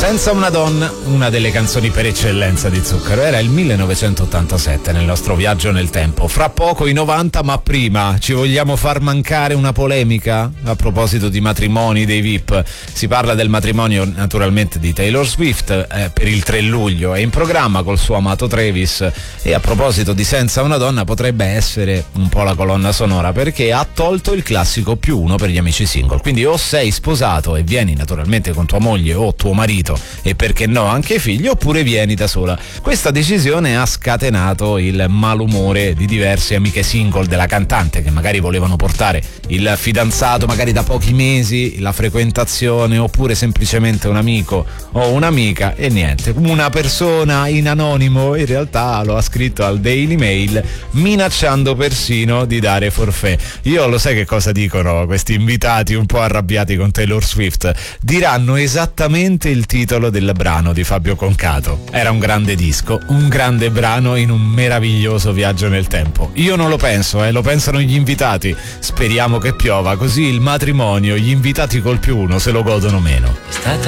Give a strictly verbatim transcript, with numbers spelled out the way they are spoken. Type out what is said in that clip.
Senza una donna, una delle canzoni per eccellenza di Zucchero. Era il millenovecentottantasette nel nostro viaggio nel tempo. Fra poco i novanta, ma prima ci vogliamo far mancare una polemica a proposito di matrimoni dei V I P. Si parla del matrimonio naturalmente di Taylor Swift eh, per il tre luglio, è in programma col suo amato Travis, e a proposito di Senza una donna potrebbe essere un po' la colonna sonora, perché ha tolto il classico più uno per gli amici single. Quindi o sei sposato e vieni naturalmente con tua moglie o tuo marito e perché no anche i figli, oppure vieni da sola. Questa decisione ha scatenato il malumore di diverse amiche single della cantante, che magari volevano portare il fidanzato magari da pochi mesi, la frequentazione, oppure semplicemente un amico o un'amica, e niente, una persona in anonimo in realtà lo ha scritto al Daily Mail minacciando persino di dare forfait. Io lo sai che cosa dicono questi invitati un po' arrabbiati con Taylor Swift? Diranno esattamente il titolo del brano di Fabio Concato. Era un grande disco, un grande brano in un meraviglioso viaggio nel tempo. Io non lo penso, eh, lo pensano gli invitati. Speriamo che piova, così il matrimonio, gli invitati col più uno se lo godono meno. È stata